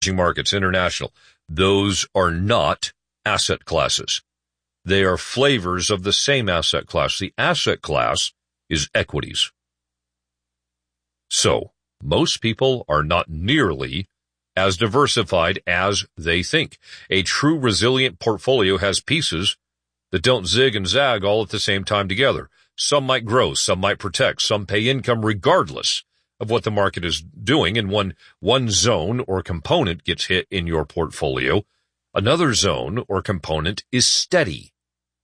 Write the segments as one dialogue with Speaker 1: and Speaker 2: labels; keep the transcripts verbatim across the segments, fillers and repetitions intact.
Speaker 1: markets, international. Those are not asset classes. They are flavors of the same asset class. The asset class is equities. So, most people are not nearly as diversified as they think. A true resilient portfolio has pieces that don't zig and zag all at the same time together. Some might grow, some might protect, some pay income regardless of what the market is doing. And when one zone or component gets hit in your portfolio, another zone or component is steady.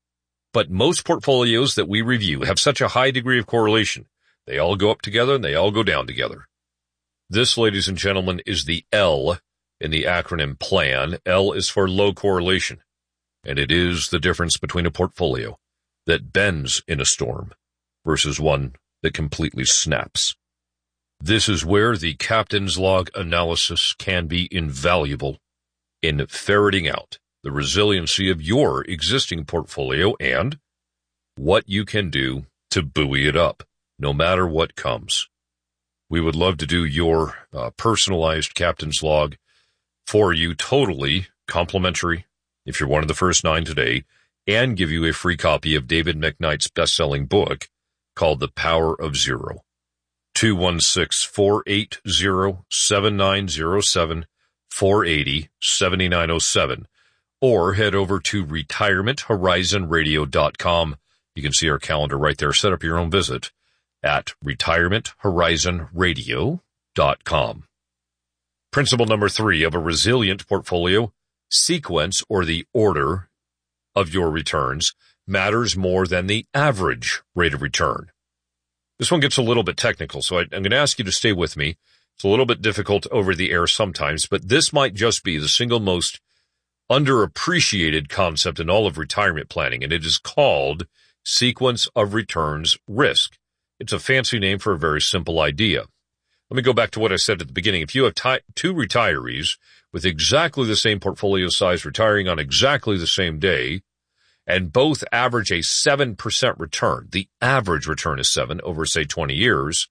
Speaker 1: But most portfolios that we review have such a high degree of correlation. They all go up together and they all go down together. This, ladies and gentlemen, is the L in the acronym PLAN. L is for low correlation, and it is the difference between a portfolio that bends in a storm versus one that completely snaps. This is where the captain's log analysis can be invaluable in ferreting out the resiliency of your existing portfolio and what you can do to buoy it up, no matter what comes. We would love to do your uh, personalized captain's log for you, totally complimentary, if you're one of the first nine today, and give you a free copy of David McKnight's best-selling book called The Power of Zero. two one six, four eight zero, seven nine zero seven, four eight zero, seven nine zero seven, or head over to retirement horizon radio dot com. You can see our calendar right there. Set up your own visit at retirement horizon radio dot com. Principle number three of a resilient portfolio: sequence, or the order of your returns, matters more than the average rate of return. This one gets a little bit technical, so I, I'm going to ask you to stay with me. It's a little bit difficult over the air sometimes, but this might just be the single most underappreciated concept in all of retirement planning, and it is called sequence of returns risk. It's a fancy name for a very simple idea. Let me go back to what I said at the beginning. If you have t- two retirees with exactly the same portfolio size retiring on exactly the same day, and both average a seven percent return, the average return is seven over, say, twenty years,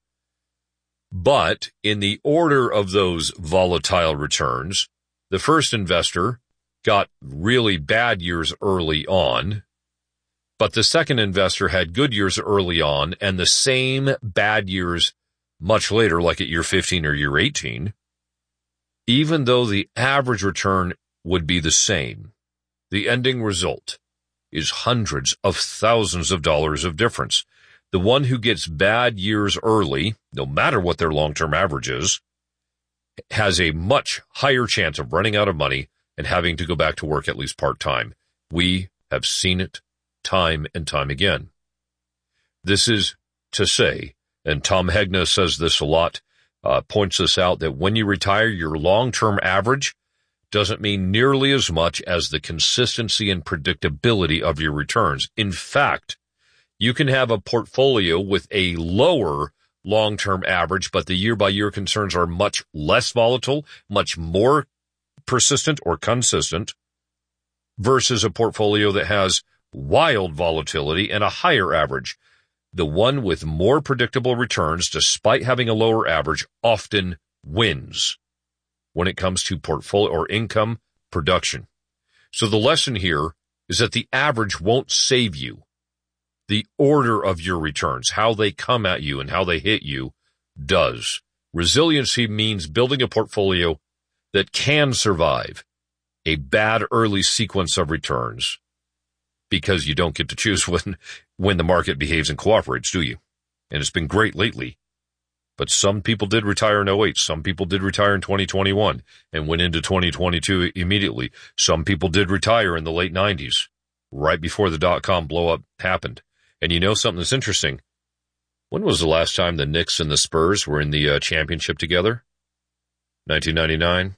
Speaker 1: but in the order of those volatile returns, the first investor got really bad years early on, but the second investor had good years early on and the same bad years much later, like at year fifteen or year eighteen, even though the average return would be the same, the ending result is hundreds of thousands of dollars of difference. The one who gets bad years early, no matter what their long-term average is, has a much higher chance of running out of money and having to go back to work at least part-time. We have seen it time and time again. This is to say, and Tom Hegna says this a lot, uh, points this out, that when you retire, your long-term average doesn't mean nearly as much as the consistency and predictability of your returns. In fact, you can have a portfolio with a lower long-term average, but the year-by-year concerns are much less volatile, much more persistent or consistent, versus a portfolio that has wild volatility and a higher average. The one with more predictable returns, despite having a lower average, often wins when it comes to portfolio or income production. So the lesson here is that the average won't save you. The order of your returns, how they come at you and how they hit you, does. Resiliency means building a portfolio that can survive a bad early sequence of returns, because you don't get to choose when, when the market behaves and cooperates, do you? And it's been great lately. But some people did retire in oh eight. Some people did retire in twenty twenty-one and went into twenty twenty-two immediately. Some people did retire in the late nineties, right before the dot-com blow-up happened. And you know something that's interesting? When was the last time the Knicks and the Spurs were in the uh, championship together? nineteen ninety-nine?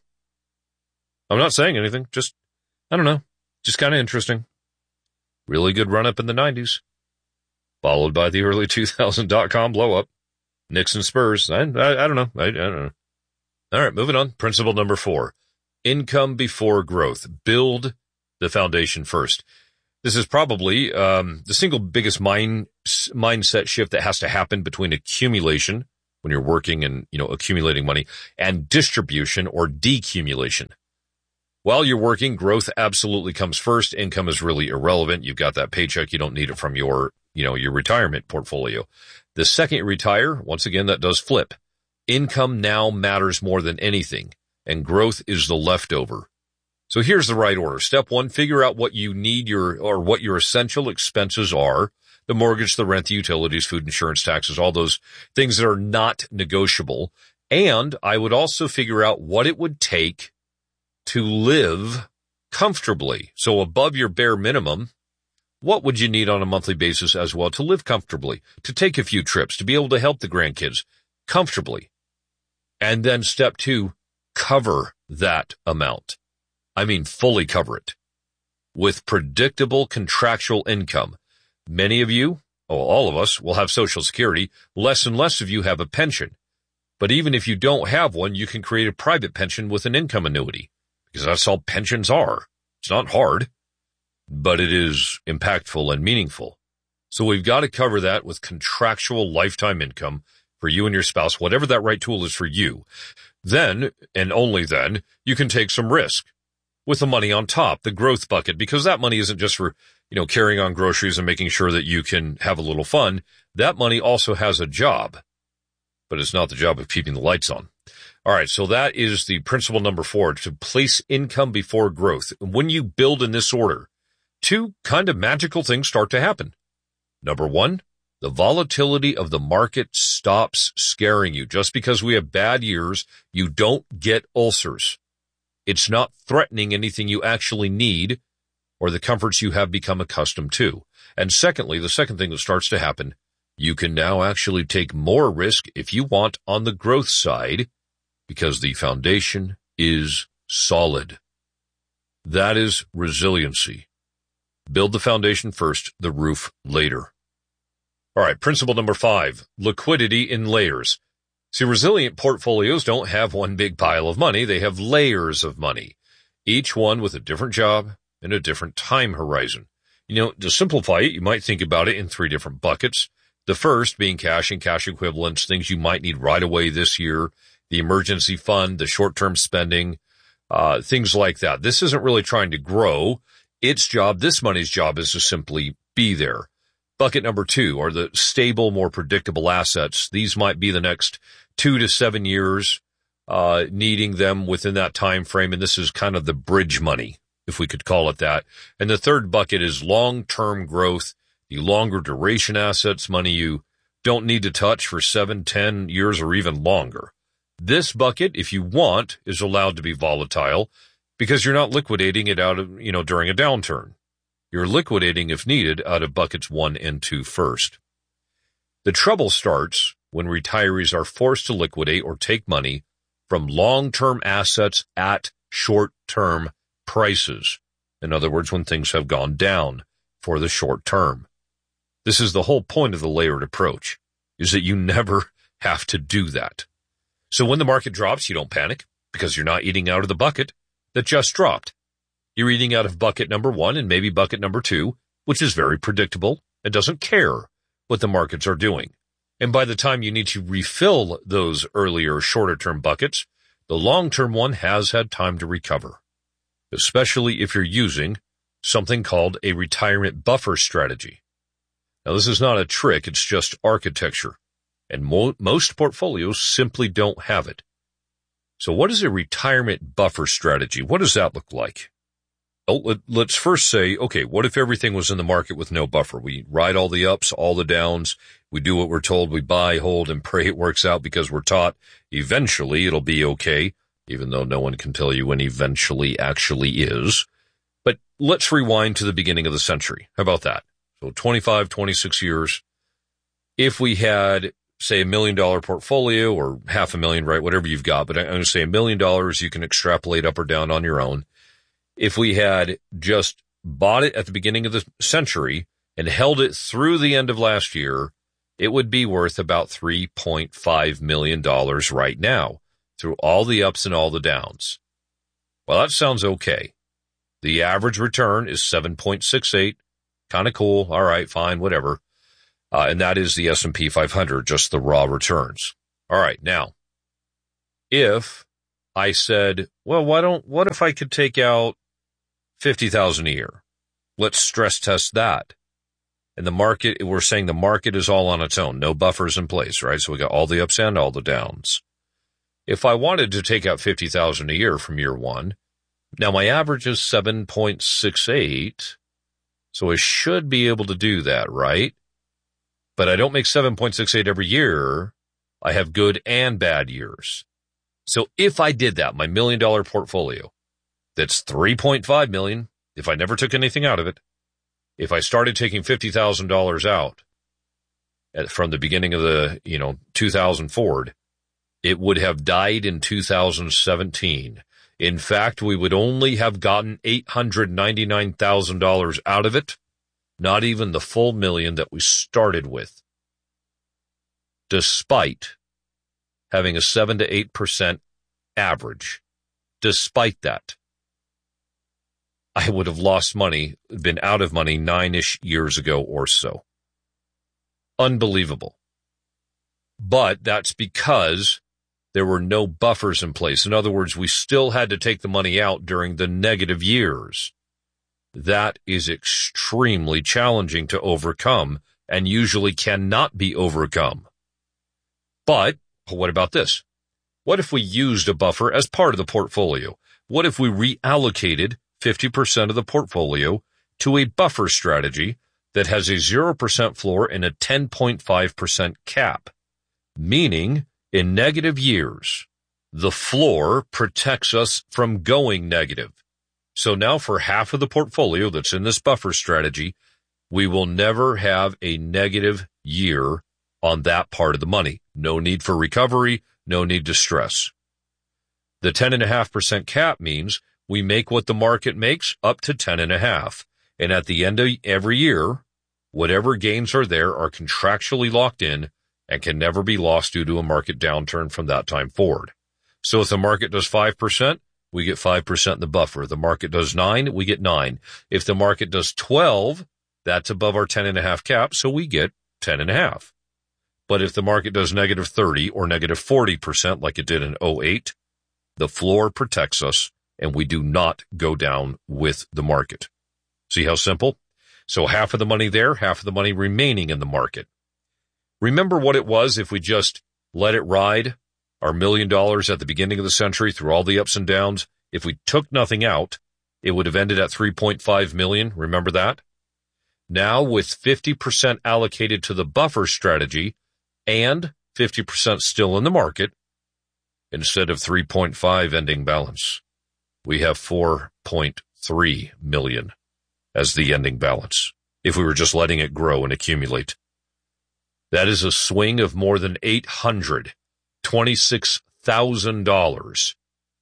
Speaker 1: I'm not saying anything. Just, I don't know. Just kind of interesting. Really good run-up in the nineties, followed by the early two thousand dot-com blow-up. Knicks and Spurs. I, I, I don't know. I, I don't know. All right, moving on. Principle number four. Income before growth. Build the foundation first. This is probably um, the single biggest mind, mindset shift that has to happen between accumulation when you're working and, you know, accumulating money, and distribution or decumulation. While you're working, growth absolutely comes first. Income is really irrelevant. You've got that paycheck. You don't need it from your, you know, your retirement portfolio. The second you retire, once again, that does flip. Income now matters more than anything, and growth is the leftover. So here's the right order. Step one, figure out what you need your, or what your essential expenses are. The mortgage, the rent, the utilities, food, insurance, taxes, all those things that are not negotiable. And I would also figure out what it would take to live comfortably. So above your bare minimum, what would you need on a monthly basis as well to live comfortably, to take a few trips, to be able to help the grandkids comfortably? And then step two, cover that amount. I mean, fully cover it with predictable contractual income. Many of you, oh, all of us, will have Social Security. Less and less of you have a pension. But even if you don't have one, you can create a private pension with an income annuity, because that's all pensions are. It's not hard, but it is impactful and meaningful. So we've got to cover that with contractual lifetime income for you and your spouse, whatever that right tool is for you. Then, and only then, you can take some risk with the money on top, the growth bucket, because that money isn't just for, you know, carrying on groceries and making sure that you can have a little fun. That money also has a job, but it's not the job of keeping the lights on. All right, so that is the principle number four, to place income before growth. When you build in this order, two kind of magical things start to happen. Number one, the volatility of the market stops scaring you. Just because we have bad years, you don't get ulcers. It's not threatening anything you actually need or the comforts you have become accustomed to. And secondly, the second thing that starts to happen, you can now actually take more risk if you want on the growth side, because the foundation is solid. That is resiliency. Build the foundation first, the roof later. All right, principle number five, liquidity in layers. See, resilient portfolios don't have one big pile of money. They have layers of money, each one with a different job and a different time horizon. You know, to simplify it, you might think about it in three different buckets. The first being cash and cash equivalents, things you might need right away this year, the emergency fund, the short-term spending, uh, things like that. This isn't really trying to grow. Its job, this money's job, is to simply be there. Bucket number two are the stable, more predictable assets. These might be the next two to seven years, uh, needing them within that time frame. And this is kind of the bridge money, if we could call it that. And the third bucket is long-term growth, the longer duration assets, money you don't need to touch for seven, ten years or even longer. This bucket, if you want, is allowed to be volatile because you're not liquidating it out of, you know, during a downturn. You're liquidating, if needed, out of buckets one and two first. The trouble starts when retirees are forced to liquidate or take money from long-term assets at short-term prices. In other words, when things have gone down for the short term. This is the whole point of the layered approach, is that you never have to do that. So when the market drops, you don't panic because you're not eating out of the bucket that just dropped. You're eating out of bucket number one and maybe bucket number two, which is very predictable and doesn't care what the markets are doing. And by the time you need to refill those earlier shorter-term buckets, the long-term one has had time to recover, especially if you're using something called a retirement buffer strategy. Now, this is not a trick. It's just architecture, and mo- most portfolios simply don't have it. So what is a retirement buffer strategy? What does that look like? Well, let's first say, okay, what if everything was in the market with no buffer? We ride all the ups, all the downs. We do what we're told. We buy, hold, and pray it works out because we're taught eventually it'll be okay, even though no one can tell you when eventually actually is. But let's rewind to the beginning of the century. How about that? So twenty-five, twenty-six years. If we had, say, a million dollar portfolio or half a million, right, whatever you've got, but I'm going to say a million dollars, you can extrapolate up or down on your own. If we had just bought it at the beginning of the century and held it through the end of last year, it would be worth about three point five million dollars right now through all the ups and all the downs. Well, that sounds okay. The average return is seven point six eight. Kind of cool. All right, fine, whatever. Uh, and that is the S and P five hundred, just the raw returns. All right, now, if I said, well, why don't, what if I could take out fifty thousand a year? Let's stress test that. And the market, we're saying the market is all on its own, no buffers in place, right? So we got all the ups and all the downs. If I wanted to take out fifty thousand a year from year one, now my average is seven point six eight, so I should be able to do that, right? But I don't make seven point six eight every year. I have good and bad years. So if I did that, my million dollar portfolio, that's three point five million, if I never took anything out of it, if I started taking fifty thousand dollars out at, from the beginning of the, you know, two thousand forward, it would have died in two thousand seventeen. In fact, we would only have gotten eight hundred ninety-nine thousand dollars out of it, not even the full million that we started with, despite having a seven to eight percent average. Despite that, I would have lost money, been out of money nine-ish years ago or so. Unbelievable. But that's because there were no buffers in place. In other words, we still had to take the money out during the negative years. That is extremely challenging to overcome and usually cannot be overcome. But what about this? What if we used a buffer as part of the portfolio? What if we reallocated fifty percent of the portfolio to a buffer strategy that has a zero percent floor and a ten point five percent cap? Meaning, in negative years, the floor protects us from going negative. So now for half of the portfolio that's in this buffer strategy, we will never have a negative year on that part of the money. No need for recovery, no need to stress. The ten point five percent cap means we make what the market makes up to ten point five. And at the end of every year, whatever gains are there are contractually locked in and can never be lost due to a market downturn from that time forward. So if the market does five percent, we get five percent in the buffer. If the market does nine, we get nine. If the market does twelve, that's above our ten point five cap, so we get ten point five. But if the market does negative thirty or negative forty percent like it did in oh eight, the floor protects us and we do not go down with the market. See how simple? So half of the money there, half of the money remaining in the market. Remember what it was if we just let it ride, our million dollars at the beginning of the century through all the ups and downs? If we took nothing out, it would have ended at three point five million. Remember that? Now with fifty percent allocated to the buffer strategy and fifty percent still in the market, instead of three point five ending balance, we have four point three million as the ending balance if we were just letting it grow and accumulate. That is a swing of more than eight hundred twenty-six thousand dollars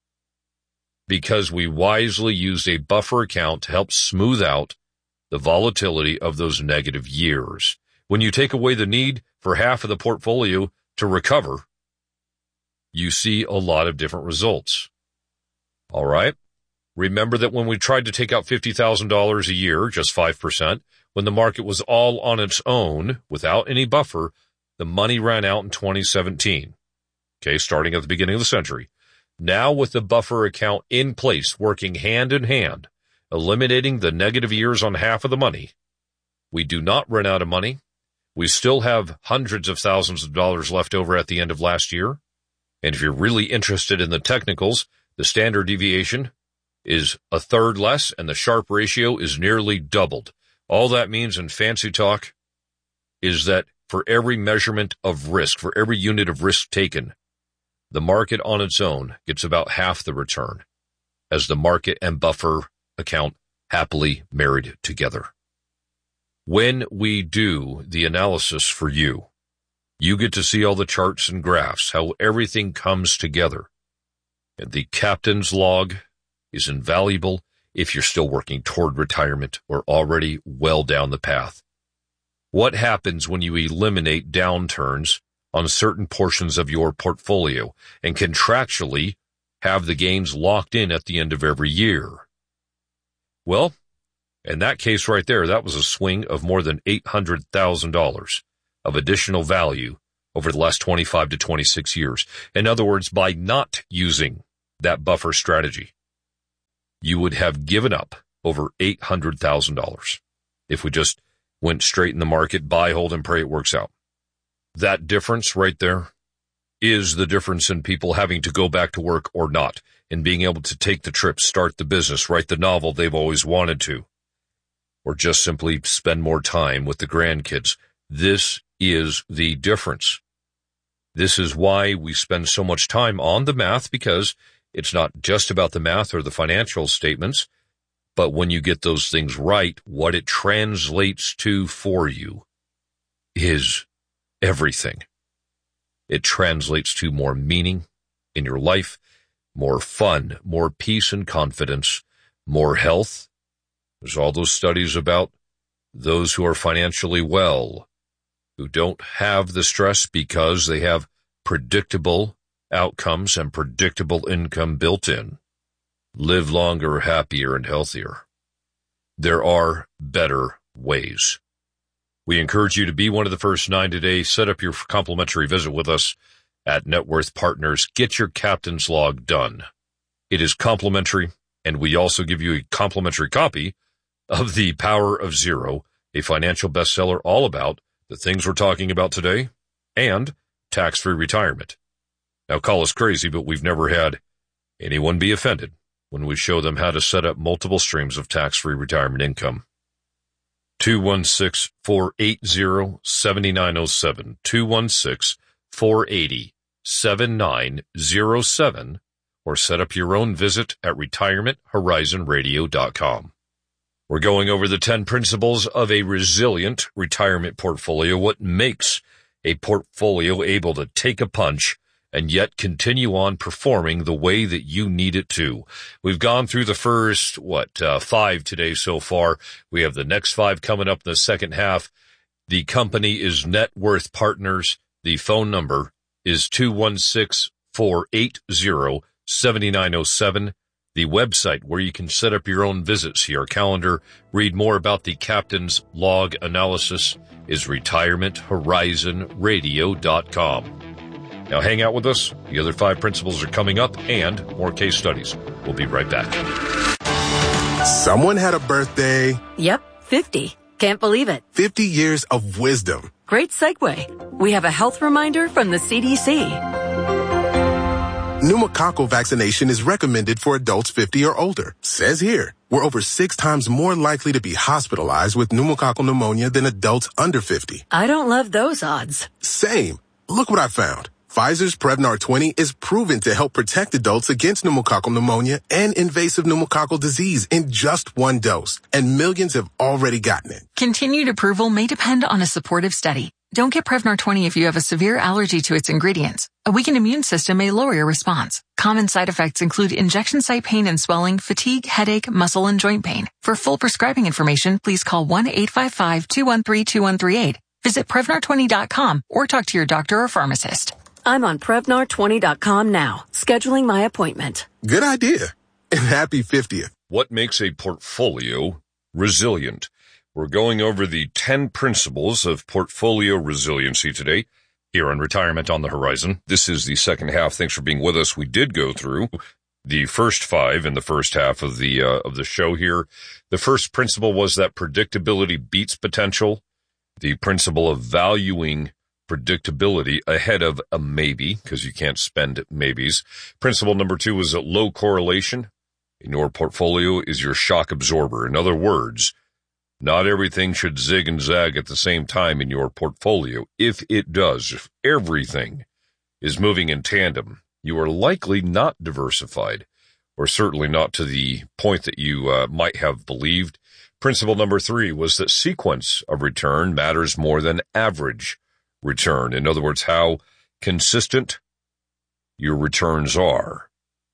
Speaker 1: because we wisely used a buffer account to help smooth out the volatility of those negative years. When you take away the need for half of the portfolio to recover, you see a lot of different results. All right. Remember that when we tried to take out fifty thousand dollars a year, just five percent, when the market was all on its own, without any buffer, the money ran out in twenty seventeen. Okay, starting at the beginning of the century. Now with the buffer account in place, working hand in hand, eliminating the negative years on half of the money, we do not run out of money. We still have hundreds of thousands of dollars left over at the end of last year. And if you're really interested in the technicals, the standard deviation is a third less and the Sharpe ratio is nearly doubled. All that means in fancy talk is that for every measurement of risk, for every unit of risk taken, the market on its own gets about half the return as the market and buffer account happily married together. When we do the analysis for you, you get to see all the charts and graphs, how everything comes together. And the captain's log is invaluable if you're still working toward retirement or already well down the path. What happens when you eliminate downturns on certain portions of your portfolio and contractually have the gains locked in at the end of every year? Well, in that case right there, that was a swing of more than eight hundred thousand dollars of additional value over the last twenty-five to twenty-six years. In other words, by not using that buffer strategy, you would have given up over eight hundred thousand dollars if we just went straight in the market, buy, hold, and pray it works out. That difference right there is the difference in people having to go back to work or not, and being able to take the trip, start the business, write the novel they've always wanted to, or just simply spend more time with the grandkids. This is the difference. This is why we spend so much time on the math, because it's not just about the math or the financial statements, but when you get those things right, what it translates to for you is everything. It translates to more meaning in your life, more fun, more peace and confidence, more health. There's all those studies about those who are financially well, who don't have the stress because they have predictable outcomes and predictable income built in, live longer, happier, and healthier. There are better ways. We encourage you to be one of the first nine today. Set up your complimentary visit with us at Net Worth Partners. Get your captain's log done. It is complimentary, and we also give you a complimentary copy of The Power of Zero, a financial bestseller all about the things we're talking about today and tax-free retirement. Now, call us crazy, but we've never had anyone be offended when we show them how to set up multiple streams of tax-free retirement income. two one six, four eight zero, seven nine zero seven, two one six, four eight zero, seven nine zero seven, or set up your own visit at retirement horizon radio dot com. We're going over the ten principles of a resilient retirement portfolio, what makes a portfolio able to take a punch and yet continue on performing the way that you need it to. We've gone through the first, what, uh, five today so far. We have the next five coming up in the second half. The company is Net Worth Partners. The phone number is two one six, four eight zero, seven nine zero seven. The website where you can set up your own visits, see our calendar, read more about the captain's log analysis is retirement horizon radio dot com. Now hang out with us. The other five principles are coming up and more case studies. We'll be right back.
Speaker 2: Someone had a birthday.
Speaker 3: Yep, fifty. Can't believe it.
Speaker 2: fifty years of wisdom.
Speaker 3: Great segue. We have a health reminder from the C D C.
Speaker 2: Pneumococcal vaccination is recommended for adults fifty or older. Says here, we're over six times more likely to be hospitalized with pneumococcal pneumonia than adults under fifty.
Speaker 3: I don't love those odds.
Speaker 2: Same. Look what I found. Pfizer's Prevnar twenty is proven to help protect adults against pneumococcal pneumonia and invasive pneumococcal disease in just one dose, and millions have already gotten it.
Speaker 4: Continued approval may depend on a supportive study. Don't get Prevnar twenty if you have a severe allergy to its ingredients. A weakened immune system may lower your response. Common side effects include injection site pain and swelling, fatigue, headache, muscle, and joint pain. For full prescribing information, please call one eight five five, two one three, two one three eight. Visit Prevnar twenty dot com or talk to your doctor or pharmacist.
Speaker 3: I'm on Prevnar twenty dot com now, scheduling my appointment.
Speaker 2: Good idea. And happy fiftieth.
Speaker 1: What makes a portfolio resilient? We're going over the ten principles of portfolio resiliency today here on Retirement on the Horizon. This is the second half. Thanks for being with us. We did go through the first five in the first half of the uh, of the show here. The first principle was that predictability beats potential. The principle of valuing predictability ahead of a maybe, because you can't spend maybes. Principle number two was that low correlation in your portfolio is your shock absorber. In other words, not everything should zig and zag at the same time in your portfolio. If it does, if everything is moving in tandem, you are likely not diversified, or certainly not to the point that you uh, might have believed. Principle number three was that sequence of return matters more than average return. In other words, how consistent your returns are,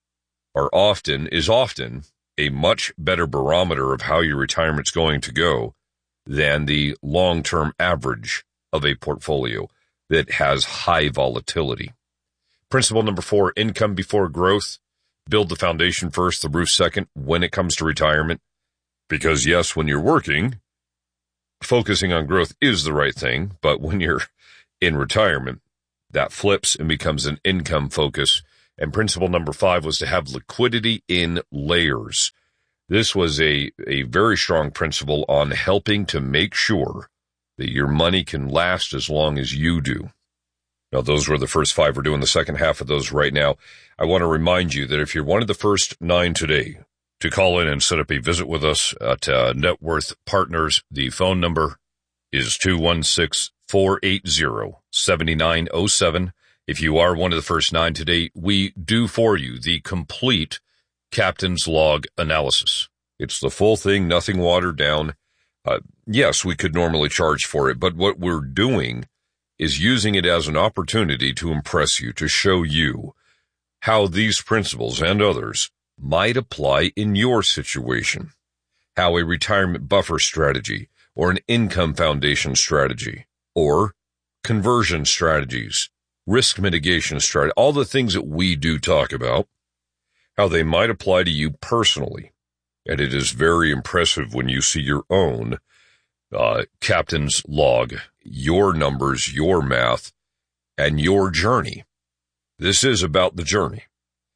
Speaker 1: are often, is often a much better barometer of how your retirement's going to go than the long-term average of a portfolio that has high volatility. Principle number four, income before growth. Build the foundation first, the roof second when it comes to retirement. Because yes, when you're working, focusing on growth is the right thing, but when you're in retirement, that flips and becomes an income focus. And principle number five was to have liquidity in layers. This was a, a very strong principle on helping to make sure that your money can last as long as you do. Now, those were the first five. We're doing the second half of those right now. I want to remind you that if you're one of the first nine today to call in and set up a visit with us at uh, Net Worth Partners, the phone number is two one six, four eight zero, seven nine zero seven. If you are one of the first nine today, we do for you the complete Captain's Log analysis. It's the full thing, nothing watered down. Uh, yes, we could normally charge for it, but what we're doing is using it as an opportunity to impress you, to show you how these principles and others might apply in your situation, how a retirement buffer strategy or an income foundation strategy or conversion strategies, risk mitigation strategy, all the things that we do talk about, how they might apply to you personally. And it is very impressive when you see your own uh, Captain's Log, your numbers, your math, and your journey. This is about the journey.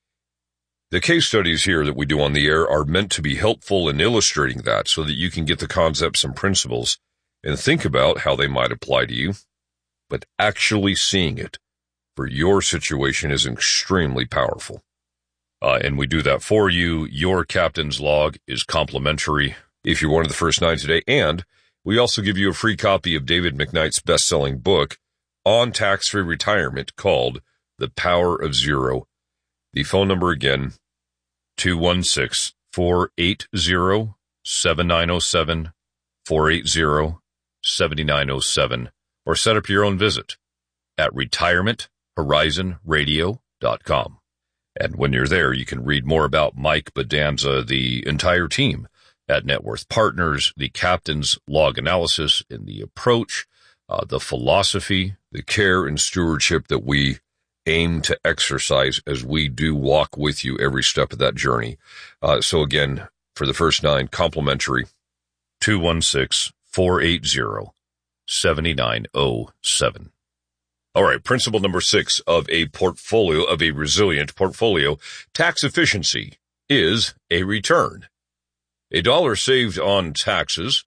Speaker 1: The case studies here that we do on the air are meant to be helpful in illustrating that so that you can get the concepts and principles and think about how they might apply to you. But actually seeing it for your situation is extremely powerful. Uh, and we do that for you. Your Captain's Log is complimentary if you're one of the first nine today. And we also give you a free copy of David McKnight's best-selling book on tax-free retirement called The Power of Zero. The phone number again, two one six, four eight zero, seven nine zero seven, four eight zero, seven nine zero seven, or set up your own visit at retirement horizon radio dot com. And when you're there, you can read more about Mike Bedanza, the entire team at Net Worth Partners, the Captain's Log analysis and the approach, uh, the philosophy, the care and stewardship that we aim to exercise as we do walk with you every step of that journey. Uh, so again, for the first nine, complimentary, two one six, four eight zero, seven nine zero seven. All right, principle number six of a portfolio, of a resilient portfolio, tax efficiency is a return. A dollar saved on taxes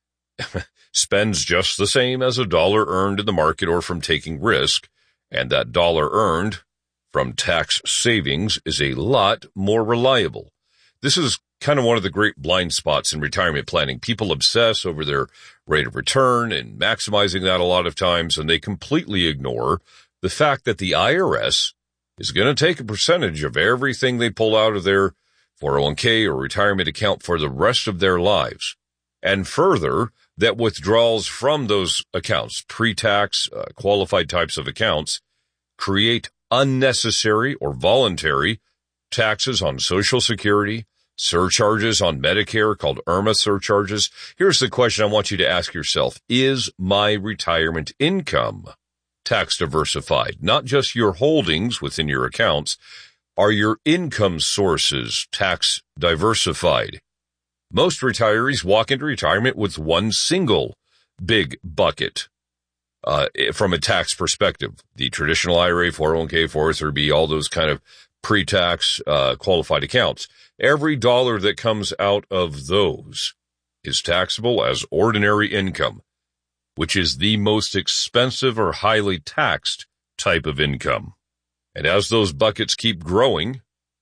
Speaker 1: spends just the same as a dollar earned in the market or from taking risk, and that dollar earned from tax savings is a lot more reliable. This is kind of one of the great blind spots in retirement planning. People obsess over their rate of return and maximizing that a lot of times, and they completely ignore the fact that the I R S is going to take a percentage of everything they pull out of their four oh one k or retirement account for the rest of their lives. And further, that withdrawals from those accounts, pre-tax, uh, qualified types of accounts, create unnecessary or voluntary taxes on Social Security, surcharges on Medicare called IRMAA surcharges. Here's the question I want you to ask yourself. Is my retirement income tax diversified? Not just your holdings within your accounts. Are your income sources tax diversified? Most retirees walk into retirement with one single big bucket uh, from a tax perspective. The traditional I R A, four oh one k, four oh three b, all those kind of pre-tax uh, qualified accounts. Every dollar that comes out of those is taxable as ordinary income, which is the most expensive or highly taxed type of income. And as those buckets keep growing,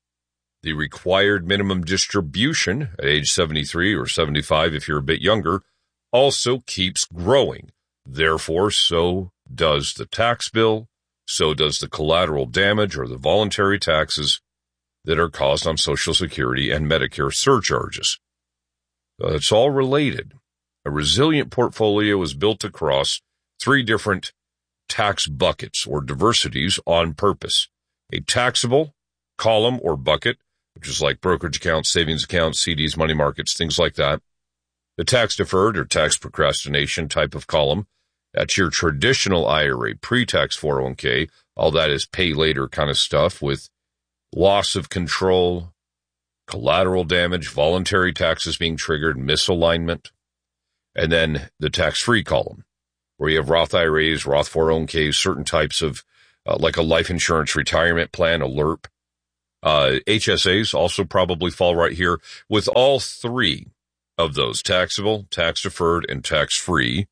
Speaker 1: the required minimum distribution at age seventy-three or seventy-five, if you're a bit younger, also keeps growing. Therefore, so does the tax bill, so does the collateral damage or the voluntary taxes that are caused on Social Security and Medicare surcharges. Uh, it's all related. A resilient portfolio is built across three different tax buckets or diversities on purpose. A taxable column or bucket, which is like brokerage accounts, savings accounts, C Ds, money markets, things like that. The tax deferred or tax procrastination type of column, that's your traditional I R A, pre-tax four oh one k. All that is pay later kind of stuff with loss of control, collateral damage, voluntary taxes being triggered, misalignment. And then the tax-free column, where you have Roth I R As, Roth four oh one k's, certain types of uh, like a life insurance retirement plan, a L R P. Uh, H S As also probably fall right here. With all three of those, taxable, tax-deferred, and tax-free,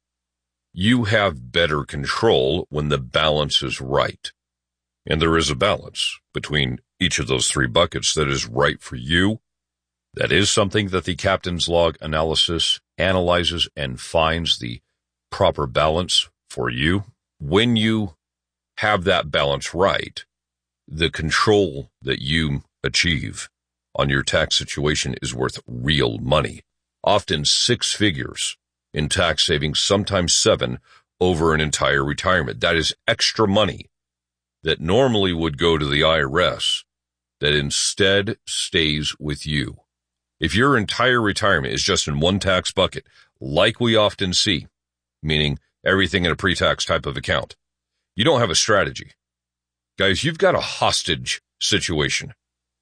Speaker 1: you have better control when the balance is right. And there is a balance between each of those three buckets that is right for you. That is something that the captain's log analysis analyzes and finds the proper balance for you. When you have that balance right, the control that you achieve on your tax situation is worth real money, often six figures in tax savings, sometimes seven, over an entire retirement. That is extra money that normally would go to the I R S that instead stays with you. If your entire retirement is just in one tax bucket, like we often see, meaning everything in a pre-tax type of account, you don't have a strategy. Guys, you've got a hostage situation.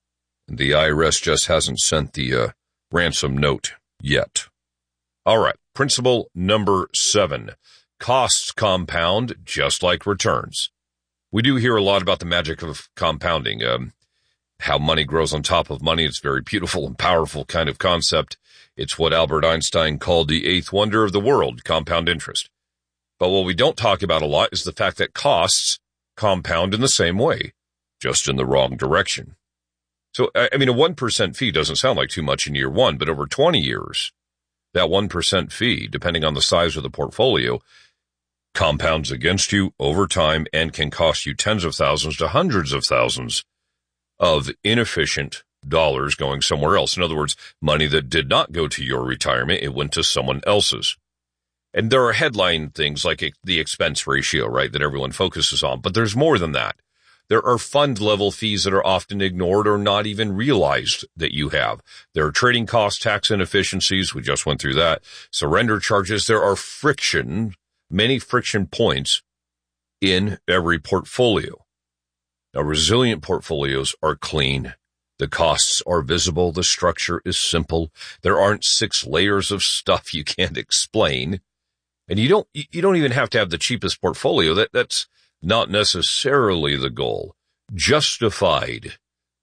Speaker 1: The I R S just hasn't sent the uh, ransom note yet. All right, principle number seven. Costs compound just like returns. We do hear a lot about the magic of compounding, um, how money grows on top of money. It's a very beautiful and powerful kind of concept. It's what Albert Einstein called the eighth wonder of the world, compound interest. But what we don't talk about a lot is the fact that costs compound in the same way, just in the wrong direction. So, I mean, a one percent fee doesn't sound like too much in year one, but over twenty years, that one percent fee, depending on the size of the portfolio, compounds against you over time and can cost you tens of thousands to hundreds of thousands of inefficient dollars going somewhere else. In other words, money that did not go to your retirement, it went to someone else's. And there are headline things like the expense ratio, right, that everyone focuses on. But there's more than that. There are fund level fees that are often ignored or not even realized that you have. There are trading costs, tax inefficiencies. We just went through that. Surrender charges. There are friction, many friction points in every portfolio. Now, resilient portfolios are clean. The costs are visible. The structure is simple. There aren't six layers of stuff you can't explain. And you don't, you don't even have to have the cheapest portfolio. That, that's not necessarily the goal. Justified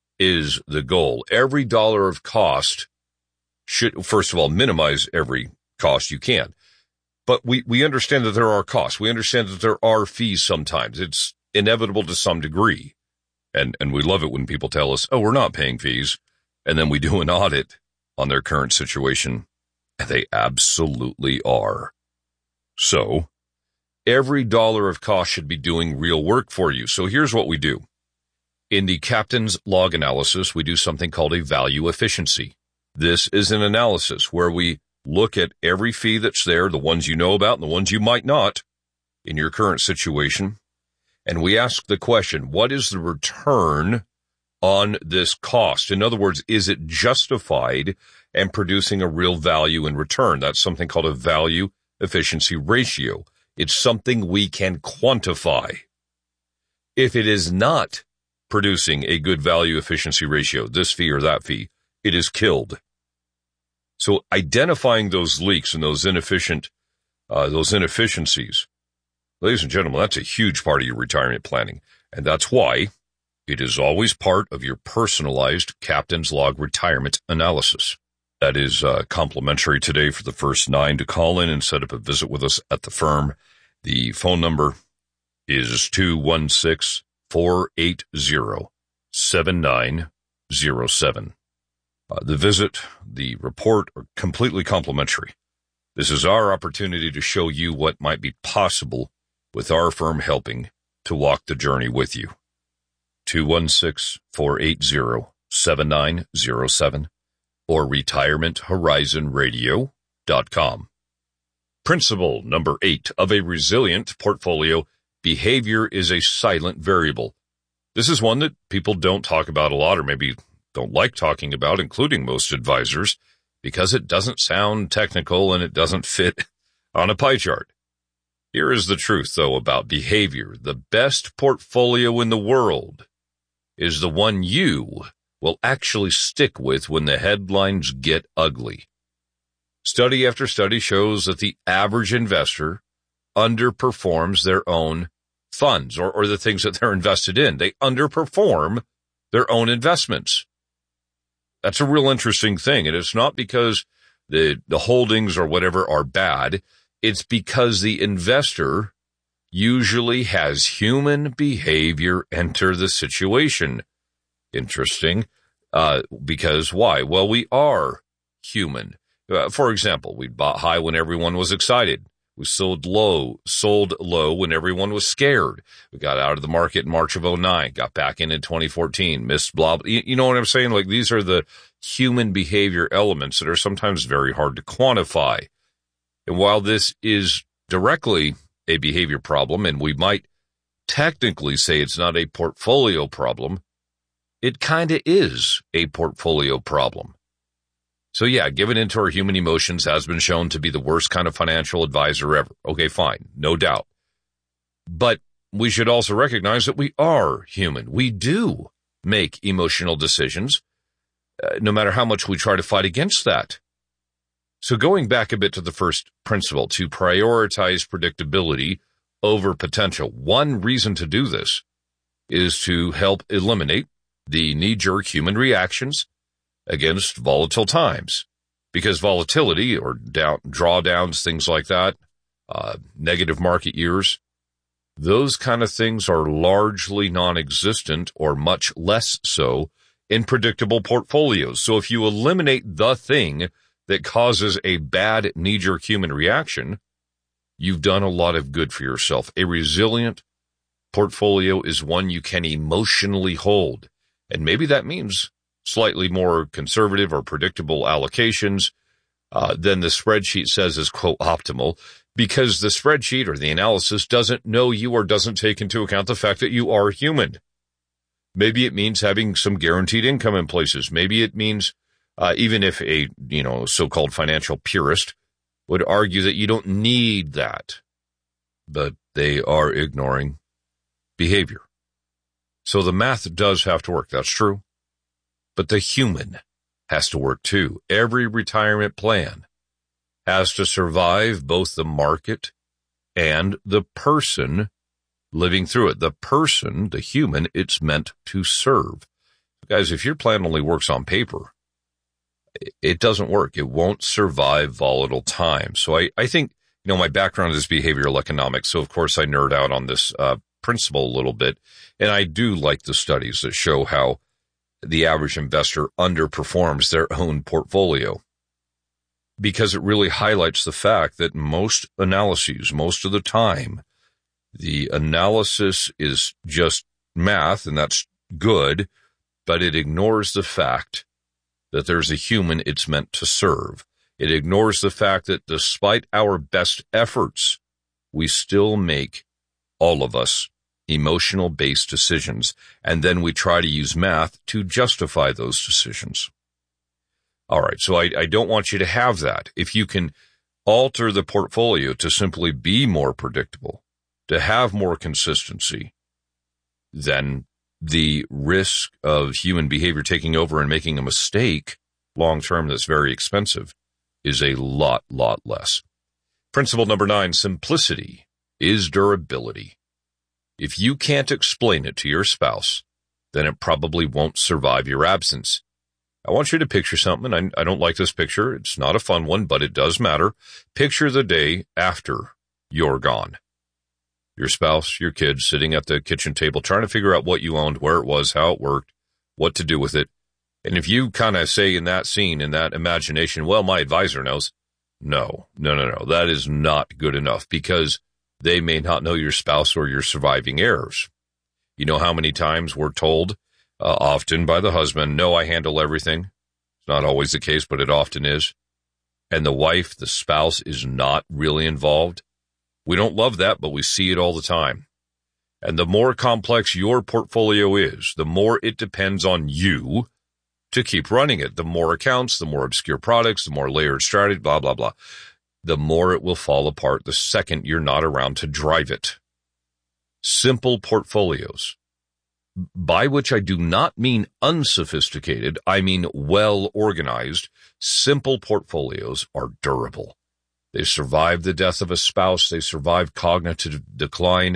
Speaker 1: is the goal. Every dollar of cost should, first of all, minimize every cost you can. But we, we understand that there are costs. We understand that there are fees sometimes. It's inevitable to some degree. And, and we love it when people tell us, oh, we're not paying fees. And then we do an audit on their current situation. And they absolutely are. So, every dollar of cost should be doing real work for you. So here's what we do. In the captain's log analysis, we do something called a value efficiency. This is an analysis where we look at every fee that's there, the ones you know about and the ones you might not in your current situation. And we ask the question, what is the return on this cost? In other words, is it justified and producing a real value in return? That's something called a value efficiency ratio. It's something we can quantify. If it is not producing a good value efficiency ratio, this fee or that fee, it is killed. So identifying those leaks and those inefficient, uh, those inefficiencies, ladies and gentlemen, that's a huge part of your retirement planning. And that's why it is always part of your personalized captain's log retirement analysis. That is uh, complimentary today for the first nine to call in and set up a visit with us at the firm. The phone number is two one six, four eight zero, seven nine zero seven. Uh, the visit, the report are completely complimentary. This is our opportunity to show you what might be possible with our firm helping to walk the journey with you. two one six, four eight zero, seven nine zero seven. or retirement horizon radio dot com. Principle number eight of a resilient portfolio, behavior is a silent variable. This is one that people don't talk about a lot or maybe don't like talking about, including most advisors, because it doesn't sound technical and it doesn't fit on a pie chart. Here is the truth, though, about behavior. The best portfolio in the world is the one you will actually stick with when the headlines get ugly. Study after study shows that the average investor underperforms their own funds or, or the things that they're invested in. They underperform their own investments. That's a real interesting thing. And it's not because the, the holdings or whatever are bad. It's because the investor usually has human behavior enter the situation. Interesting. Uh, because why? Well, we are human. Uh, for example, we bought high when everyone was excited. We sold low, sold low when everyone was scared. We got out of the market in March of oh nine, got back in in twenty fourteen, missed blah, blah. You, you know what I'm saying? Like, these are the human behavior elements that are sometimes very hard to quantify. And while this is directly a behavior problem, and we might technically say it's not a portfolio problem, it kind of is a portfolio problem. So yeah, giving into our human emotions has been shown to be the worst kind of financial advisor ever. Okay, fine, no doubt. But we should also recognize that we are human. We do make emotional decisions, uh, no matter how much we try to fight against that. So going back a bit to the first principle, to prioritize predictability over potential, one reason to do this is to help eliminate the knee-jerk human reactions against volatile times, because volatility or down, drawdowns, things like that, uh, negative market years, those kind of things are largely non-existent or much less so in predictable portfolios. So if you eliminate the thing that causes a bad knee-jerk human reaction, you've done a lot of good for yourself. A resilient portfolio is one you can emotionally hold. And maybe that means slightly more conservative or predictable allocations uh, than the spreadsheet says is, quote, optimal, because the spreadsheet or the analysis doesn't know you or doesn't take into account the fact that you are human. Maybe it means having some guaranteed income in places. Maybe it means, uh, even if a, you know, so-called financial purist would argue that you don't need that, but they are ignoring behavior. So the math does have to work. That's true. But the human has to work too. Every retirement plan has to survive both the market and the person living through it. The person, the human, it's meant to serve. Guys, if your plan only works on paper, it doesn't work. It won't survive volatile times. So I, I think, you know, my background is behavioral economics. So of course I nerd out on this uh, principle a little bit. And I do like the studies that show how the average investor underperforms their own portfolio, because it really highlights the fact that most analyses, most of the time, the analysis is just math, and that's good, but it ignores the fact that there's a human it's meant to serve. It ignores the fact that despite our best efforts, we still make, all of us, emotional-based decisions, and then we try to use math to justify those decisions. All right, so I, I don't want you to have that. If you can alter the portfolio to simply be more predictable, to have more consistency, then the risk of human behavior taking over and making a mistake long-term that's very expensive is a lot, lot less. Principle number nine, simplicity is durability. If you can't explain it to your spouse, then it probably won't survive your absence. I want you to picture something. I, I don't like this picture. It's not a fun one, but it does matter. Picture the day after you're gone. Your spouse, your kids sitting at the kitchen table trying to figure out what you owned, where it was, how it worked, what to do with it. And if you kind of say in that scene, in that imagination, well, my advisor knows. No, no, no, no. That is not good enough, because they may not know your spouse or your surviving heirs. You know how many times we're told, uh, often by the husband, no, I handle everything. It's not always the case, but it often is. And the wife, the spouse, is not really involved. We don't love that, but we see it all the time. And the more complex your portfolio is, the more it depends on you to keep running it. The more accounts, the more obscure products, the more layered strategy, blah, blah, blah. The more it will fall apart the second you're not around to drive it. Simple portfolios, by which I do not mean unsophisticated, I mean well-organized, simple portfolios are durable. They survive the death of a spouse, they survive cognitive decline,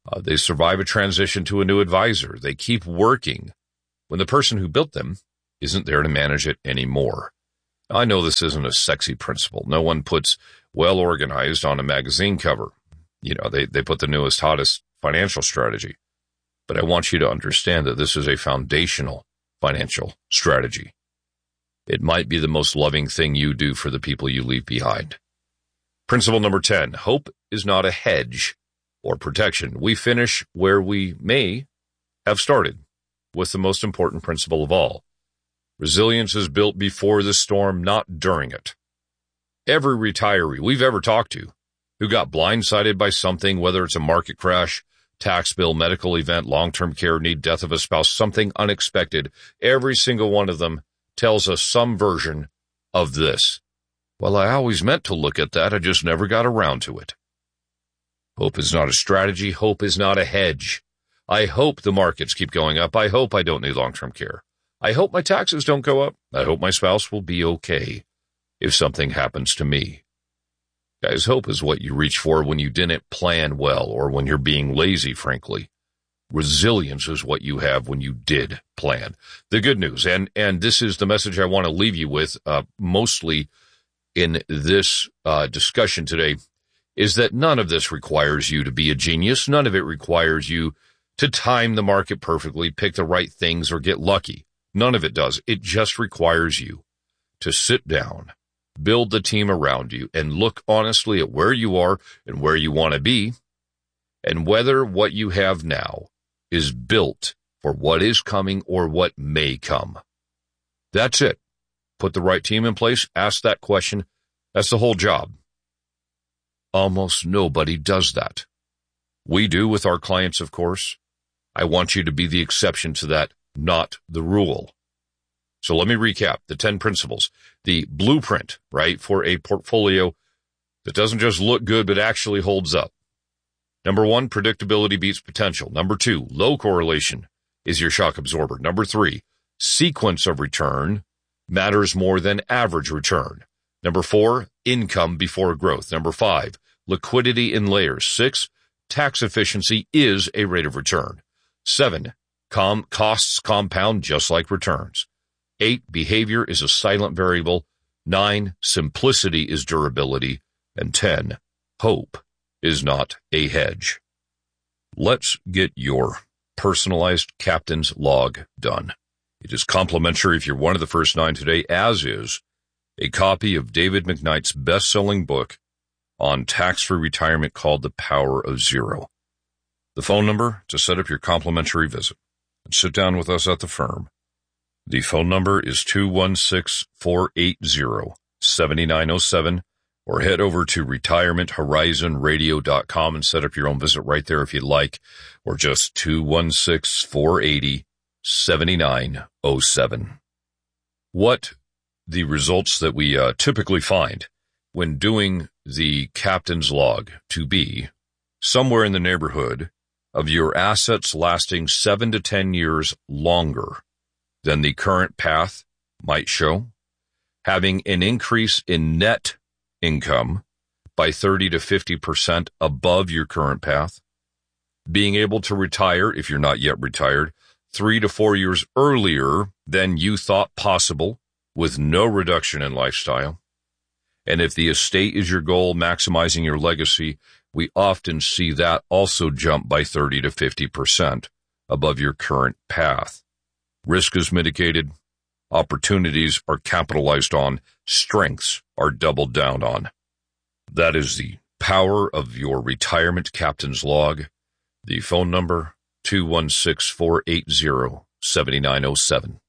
Speaker 1: Uh, they survive a transition to a new advisor. They keep working when the person who built them isn't there to manage it anymore. I know this isn't a sexy principle. No one puts well organized on a magazine cover. You know, they, they put the newest, hottest financial strategy. But I want you to understand that this is a foundational financial strategy. It might be the most loving thing you do for the people you leave behind. Principle number ten, hope is not a hedge or protection. We finish where we may have started, with the most important principle of all. Resilience is built before the storm, not during it. Every retiree we've ever talked to who got blindsided by something, whether it's a market crash, tax bill, medical event, long-term care need, death of a spouse, something unexpected, every single one of them tells us some version of this. Well, I always meant to look at that. I just never got around to it. Hope is not a strategy. Hope is not a hedge. I hope the markets keep going up. I hope I don't need long-term care. I hope my taxes don't go up. I hope my spouse will be okay if something happens to me. Guys, hope is what you reach for when you didn't plan well or when you're being lazy, frankly. Resilience is what you have when you did plan. The good news, and, and this is the message I want to leave you with, uh, mostly in this uh, discussion today, is that none of this requires you to be a genius. None of it requires you to time the market perfectly, pick the right things, or get lucky. None of it does. It just requires you to sit down, build the team around you, and look honestly at where you are and where you want to be, and whether what you have now is built for what is coming or what may come. That's it. Put the right team in place, ask that question. That's the whole job. Almost nobody does that. We do with our clients, of course. I want you to be the exception to that, not the rule. So let me recap the ten principles, the blueprint, right, for a portfolio that doesn't just look good but actually holds up. Number one, predictability beats potential. Number two, low correlation is your shock absorber. Number three, sequence of return matters more than average return. Number four, income before growth. Number five, liquidity in layers. Six, tax efficiency is a rate of return. Seven, com- costs compound just like returns. Eight, behavior is a silent variable. Nine, simplicity is durability. And ten, hope is not a hedge. Let's get your personalized captain's log done. It is complimentary if you're one of the first nine today, as is a copy of David McKnight's best-selling book on tax-free retirement called The Power of Zero. The phone number to set up your complimentary visit and sit down with us at the firm. The phone number is two one six, four eight zero, seven nine zero seven, or head over to retirement horizon radio dot com and set up your own visit right there if you'd like, or just two one six, four eight zero, seven nine zero seven. What the results that we uh, typically find when doing the captain's log to be somewhere in the neighborhood of your assets lasting seven to ten years longer than the current path might show, having an increase in net income by thirty to fifty percent above your current path, being able to retire, if you're not yet retired, three to four years earlier than you thought possible with no reduction in lifestyle. And if the estate is your goal, maximizing your legacy, we often see that also jump by thirty to fifty percent above your current path. Risk is mitigated, opportunities are capitalized on, strengths are doubled down on. That is the power of your retirement captain's log. The phone number, two one six, four eight zero, seven nine zero seven.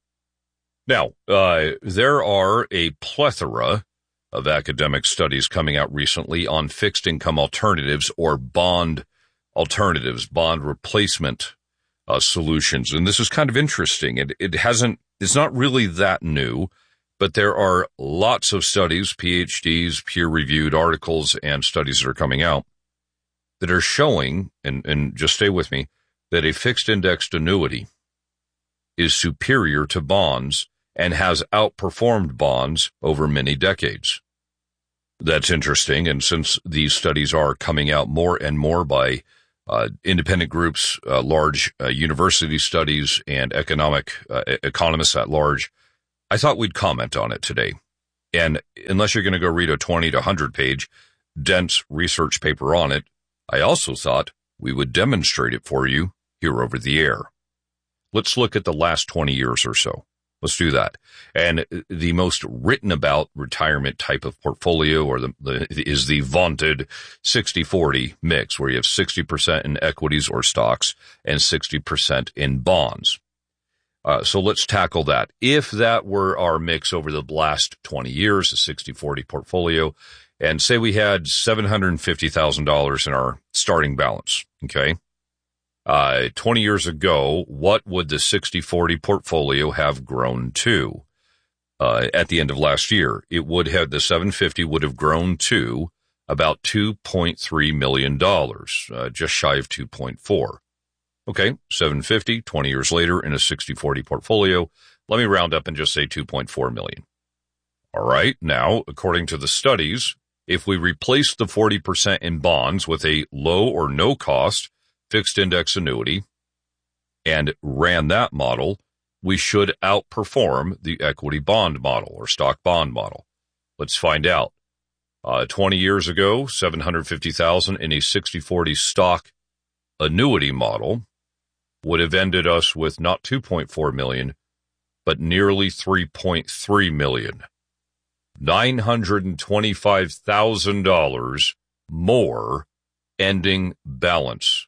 Speaker 1: Now, uh, there are a plethora of academic studies coming out recently on fixed income alternatives or bond alternatives, bond replacement uh, solutions. And this is kind of interesting. It, it hasn't, it's not really that new, but there are lots of studies, P H Ds, peer-reviewed articles, and studies that are coming out that are showing, and, and just stay with me, that a fixed indexed annuity is superior to bonds and has outperformed bonds over many decades. That's interesting, and since these studies are coming out more and more by uh, independent groups, uh, large uh, university studies, and economic uh, economists at large. I thought we'd comment on it today. And unless you're going to go read a twenty to one hundred page dense research paper on it, I also thought we would demonstrate it for you here over the air. Let's look at the last twenty years or so. Let's do that. And the most written about retirement type of portfolio or the, the is the vaunted sixty forty mix, where you have sixty percent in equities or stocks and sixty percent in bonds. Uh, so let's tackle that. If that were our mix over the last twenty years, a sixty forty portfolio, and say we had seven hundred fifty thousand dollars in our starting balance, okay? Uh, twenty years ago, what would the sixty forty portfolio have grown to? Uh, at the end of last year, it would have, the seven hundred fifty would have grown to about two point three million dollars, uh, just shy of two point four. Okay, seven hundred fifty, twenty years later in a sixty forty portfolio. Let me round up and just say two point four million. All right, now, according to the studies, if we replace the forty percent in bonds with a low or no cost fixed index annuity and ran that model, we should outperform the equity bond model or stock bond model. Let's find out. Uh, twenty years ago, seven hundred fifty thousand in a sixty forty stock annuity model would have ended us with not two point four million, but nearly three point three million. nine hundred twenty-five thousand dollars more ending balance.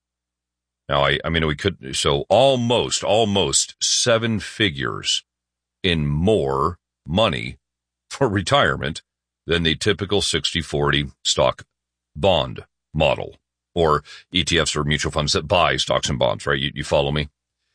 Speaker 1: Now, I, I mean, we could, so almost, almost seven figures in more money for retirement than the typical sixty forty stock bond model, or E T Fs or mutual funds that buy stocks and bonds, right? You, you follow me?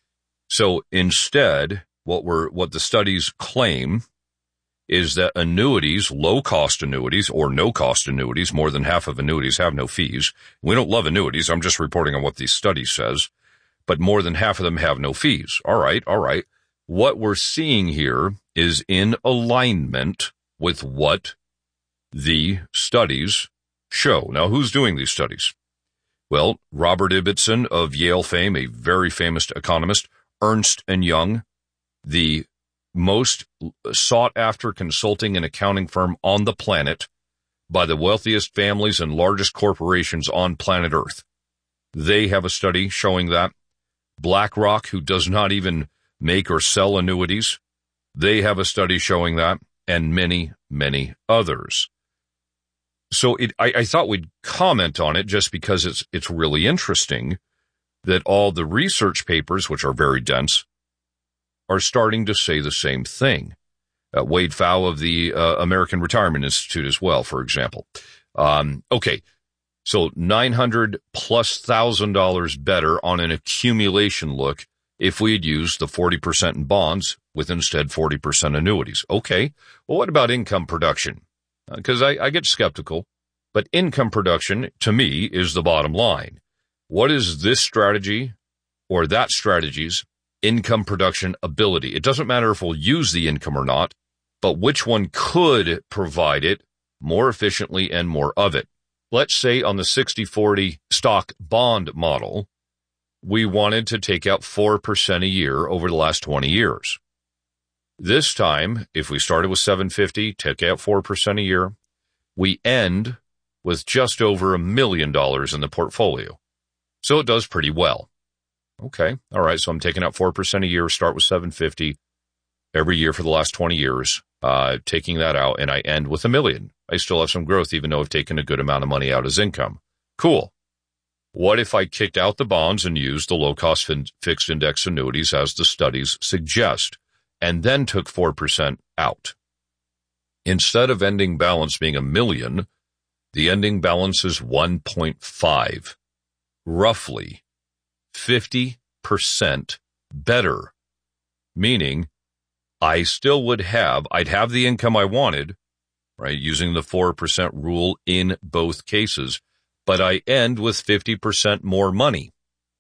Speaker 1: So instead, what we're, what the studies claim is that annuities, low-cost annuities or no-cost annuities, more than half of annuities have no fees. We don't love annuities. I'm just reporting on what the study says. But more than half of them have no fees. All right, all right. What we're seeing here is in alignment with what the studies show. Now, who's doing these studies? Well, Robert Ibbotson of Yale fame, a very famous economist, Ernst and Young, the most sought-after consulting and accounting firm on the planet by the wealthiest families and largest corporations on planet Earth. They have a study showing that. BlackRock, who does not even make or sell annuities, they have a study showing that, and many, many others. So it, I, I thought we'd comment on it just because it's it's really interesting that all the research papers, which are very dense, are starting to say the same thing. Uh, Wade Pfau of the uh, American Retirement Institute as well, for example. Um, okay, so nine hundred plus thousand dollars better on an accumulation look if we had used the forty percent in bonds with instead forty percent annuities. Okay, well, what about income production? Because uh, I, I get skeptical, but income production, to me, is the bottom line. What is this strategy or that strategy's income production ability? It doesn't matter if we'll use the income or not, but which one could provide it more efficiently and more of it. Let's say on the sixty forty stock bond model, we wanted to take out four percent a year over the last twenty years. This time, if we started with seven hundred fifty, take out four percent a year, we end with just over a million dollars in the portfolio. So it does pretty well. Okay, all right, so I'm taking out four percent a year, start with seven hundred fifty every year for the last twenty years, uh, taking that out, and I end with a million. I still have some growth, even though I've taken a good amount of money out as income. Cool. What if I kicked out the bonds and used the low-cost fin- fixed index annuities as the studies suggest, and then took four percent out? Instead of ending balance being a million, the ending balance is one point five, roughly fifty percent better, meaning I still would have, I'd have the income I wanted, right, using the four percent rule in both cases, but I end with fifty percent more money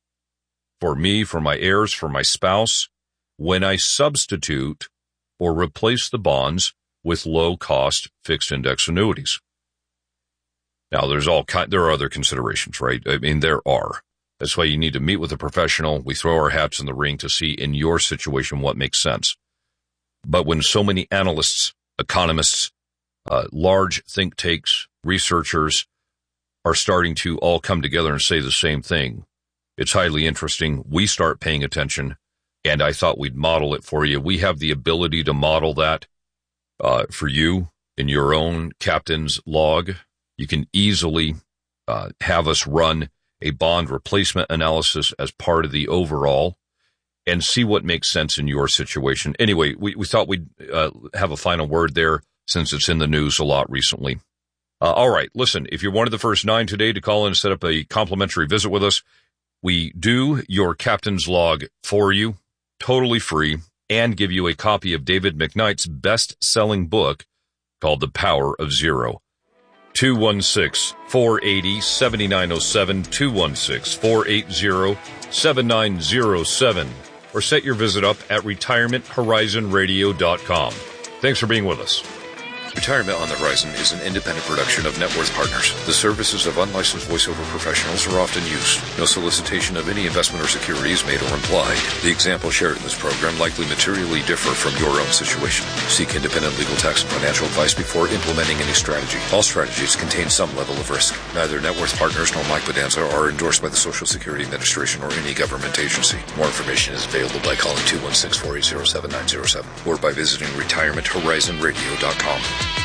Speaker 1: for me, for my heirs, for my spouse, when I substitute or replace the bonds with low-cost fixed index annuities. Now, there's all kind, there are other considerations, right? I mean, there are. That's why you need to meet with a professional. We throw our hats in the ring to see in your situation what makes sense. But when so many analysts, economists, uh, large think tanks, researchers are starting to all come together and say the same thing, it's highly interesting. We start paying attention, and I thought we'd model it for you. We have the ability to model that uh, for you in your own captain's log. You can easily uh, have us run a bond replacement analysis as part of the overall and see what makes sense in your situation. Anyway, we, we thought we'd uh, have a final word there since it's in the news a lot recently. Uh, all right, listen, if you're one of the first nine today to call in and set up a complimentary visit with us, we do your captain's log for you, totally free, and give you a copy of David McKnight's best-selling book called The Power of Zero. two one six, four eight zero, seven nine zero seven, two one six, four eight zero, seven nine zero seven, or set your visit up at retirement horizon radio dot com. Thanks for being with us. Retirement on the Horizon is an independent production of Net Worth Partners. The services of unlicensed voiceover professionals are often used. No solicitation of any investment or security is made or implied. The examples shared in this program likely materially differ from your own situation. Seek independent legal, tax, and financial advice before implementing any strategy. All strategies contain some level of risk. Neither Net Worth Partners nor Mike Bedanza are endorsed by the Social Security Administration or any government agency. More information is available by calling two one six, four eight zero, seven nine zero seven or by visiting retirement horizon radio dot com.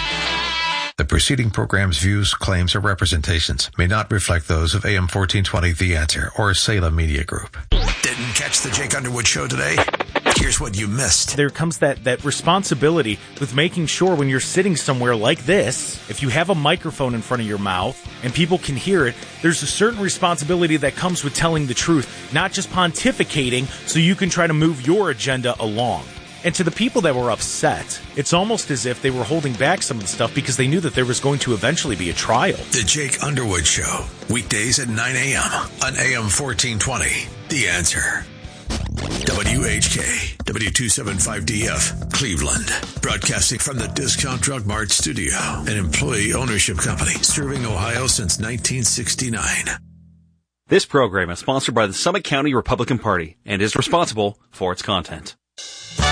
Speaker 5: The preceding program's views, claims, or representations may not reflect those of A M fourteen twenty The Answer or Salem Media Group.
Speaker 6: Didn't catch the Jake Underwood show today? Here's what you missed.
Speaker 7: There comes that, that responsibility with making sure when you're sitting somewhere like this, if you have a microphone in front of your mouth and people can hear it, there's a certain responsibility that comes with telling the truth, not just pontificating so you can try to move your agenda along. And to the people that were upset, it's almost as if they were holding back some of the stuff because they knew that there was going to eventually be a trial.
Speaker 6: The Jake Underwood Show, weekdays at nine a.m. on A M fourteen twenty. The Answer. W H K, W two seventy-five D F, Cleveland. Broadcasting from the Discount Drug Mart studio, an employee ownership company serving Ohio since nineteen sixty-nine.
Speaker 8: This program is sponsored by the Summit County Republican Party and is responsible for its content.